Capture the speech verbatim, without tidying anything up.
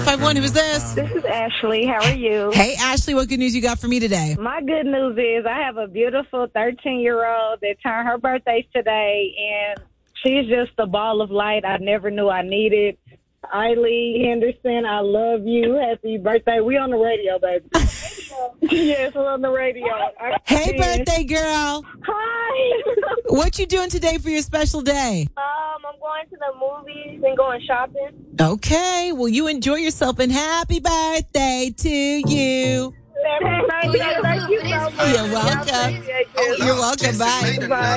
five one, who is this? This is Ashley. How are you? Hey, Ashley, what good news you got for me today? My good news is I have a beautiful thirteen-year-old that turned her birthday today, and she's just a ball of light I never knew I needed. Eiley Henderson, I love you. Happy birthday. We on the radio, baby. Yes, we're on the radio. I- Hey, birthday girl. Hi. What you doing today for your special day? Um, I'm going to the movies and going shopping. Okay, well, you enjoy yourself, and happy birthday to you. Happy birthday. Thank you so much. You're welcome. You're welcome. Bye. Bye.